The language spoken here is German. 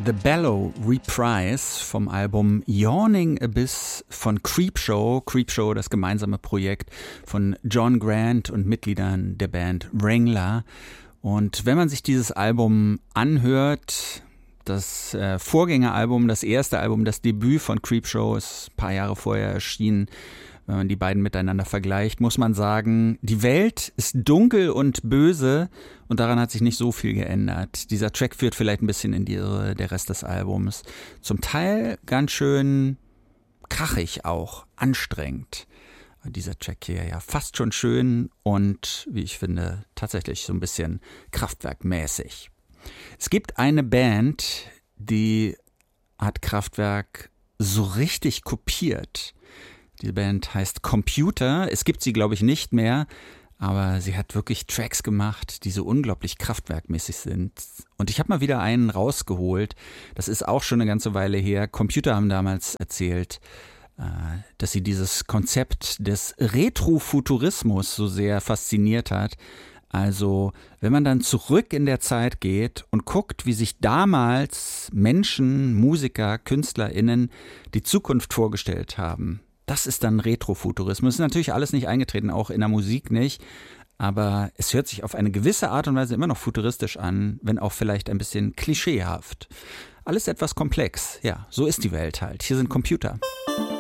The Bellow Reprise vom Album Yawning Abyss von Creepshow. Creepshow, das gemeinsame Projekt von John Grant und Mitgliedern der Band Wrangler. Und wenn man sich dieses Album anhört, das Vorgängeralbum, das erste Album, das Debüt von Creepshow ist ein paar Jahre vorher erschienen. Wenn man die beiden miteinander vergleicht, muss man sagen, die Welt ist dunkel und böse und daran hat sich nicht so viel geändert. Dieser Track führt vielleicht ein bisschen in die Irre, der Rest des Albums. Zum Teil ganz schön krachig auch, anstrengend. Dieser Track hier ja fast schon schön und, wie ich finde, tatsächlich so ein bisschen Kraftwerk-mäßig. Es gibt eine Band, die hat Kraftwerk so richtig kopiert. Diese Band heißt Computer. Es gibt sie, glaube ich, nicht mehr, aber sie hat wirklich Tracks gemacht, die so unglaublich kraftwerkmäßig sind. Und ich habe mal wieder einen rausgeholt. Das ist auch schon eine ganze Weile her. Computer haben damals erzählt, dass sie dieses Konzept des Retrofuturismus so sehr fasziniert hat. Also, wenn man dann zurück in der Zeit geht und guckt, wie sich damals Menschen, Musiker, KünstlerInnen die Zukunft vorgestellt haben. Das ist dann Retrofuturismus. Ist natürlich alles nicht eingetreten, auch in der Musik nicht. Aber es hört sich auf eine gewisse Art und Weise immer noch futuristisch an, wenn auch vielleicht ein bisschen klischeehaft. Alles etwas komplex. Ja, so ist die Welt halt. Hier sind Computer.